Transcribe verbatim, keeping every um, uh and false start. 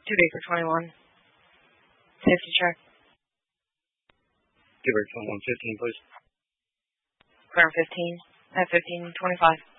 Two Baker twenty-one. Safety check. Give her one fifteen, please. Clear fifteen. At fifteen twenty-five.